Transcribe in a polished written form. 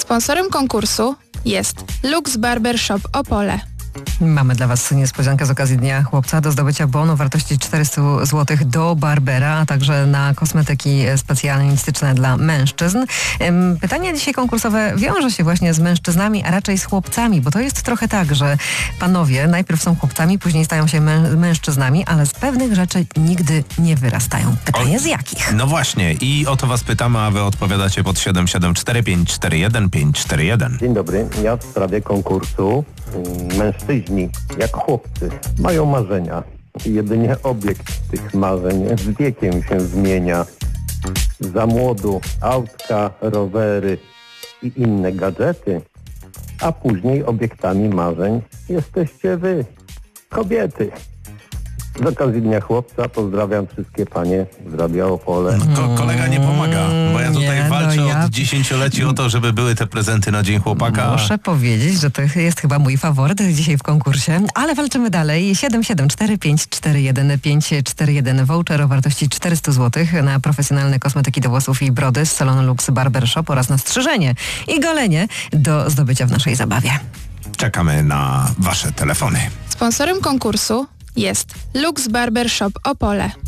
Sponsorem konkursu jest Lux Barber Shop Opole. Mamy dla Was niespodziankę z okazji Dnia Chłopca do zdobycia bonu o wartości 400 zł do Barbera, a także na kosmetyki specjalistyczne dla mężczyzn. Pytanie dzisiaj konkursowe wiąże się właśnie z mężczyznami, a raczej z chłopcami, bo to jest trochę tak, że panowie najpierw są chłopcami, później stają się mężczyznami, ale z pewnych rzeczy nigdy nie wyrastają. Pytanie z jakich? No właśnie i o to Was pytamy, a Wy odpowiadacie pod 774541541. Dzień dobry. Ja w sprawie konkursu mężczyźni, jak chłopcy, mają marzenia. Jedynie obiekt tych marzeń z wiekiem się zmienia. Za młodu autka, rowery i inne gadżety, a później obiektami marzeń jesteście wy, kobiety. Z okazji Dnia Chłopca pozdrawiam wszystkie panie z Radia Opole. Kolega nie pomaga, bo ja tutaj walczę od dziesięcioleci o to, żeby były te prezenty na Dzień Chłopaka. Muszę powiedzieć, że to jest chyba mój faworyt dzisiaj w konkursie, ale walczymy dalej. 774541541 voucher o wartości 400 zł na profesjonalne kosmetyki do włosów i brody z salonu Lux Barber Shop oraz na strzyżenie i golenie do zdobycia w naszej zabawie. Czekamy na Wasze telefony. Sponsorem konkursu jest Lux Barber Shop Opole.